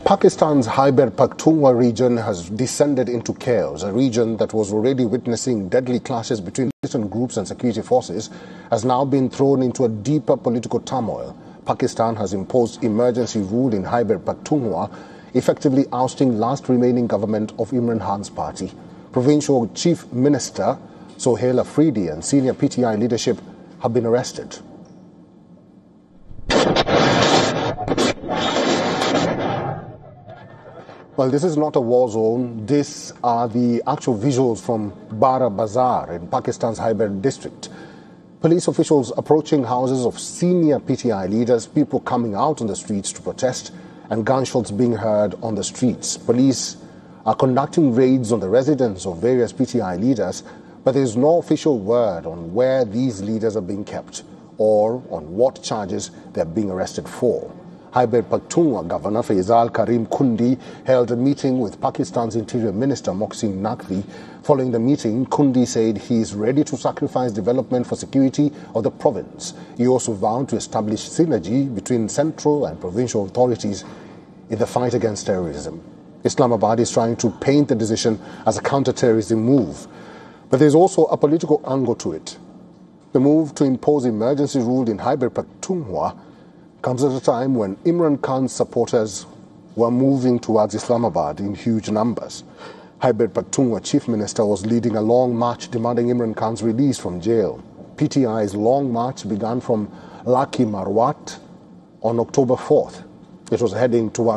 Pakistan's Khyber Pakhtunkhwa region has descended into chaos. A region that was already witnessing deadly clashes between militant groups and security forces has now been thrown into a deeper political turmoil. Pakistan has imposed emergency rule in Khyber Pakhtunkhwa, effectively ousting last remaining government of Imran Khan's party. Provincial Chief Minister Sohail Afridi and senior PTI leadership have been arrested. Well, this is not a war zone. These are the actual visuals from Bara Bazaar in Pakistan's Khyber district. Police officials approaching houses of senior PTI leaders, people coming out on the streets to protest, and gunshots being heard on the streets. Police are conducting raids on the residence of various PTI leaders, but there is no official word on where these leaders are being kept or on what charges they are being arrested for. Khyber Pakhtunkhwa Governor Faisal Karim Kundi held a meeting with Pakistan's Interior Minister Mohsin Naqvi. Following the meeting, Kundi said he is ready to sacrifice development for security of the province. He also vowed to establish synergy between central and provincial authorities in the fight against terrorism. Islamabad is trying to paint the decision as a counter-terrorism move, but there is also a political angle to it. The move to impose emergency rule in Khyber Pakhtunkhwa comes at a time when Imran Khan's supporters were moving towards Islamabad in huge numbers. Khyber Pakhtunkhwa Chief Minister was leading a long march demanding Imran Khan's release from jail. PTI's long march began from Laki Marwat on October 4th. It was heading towards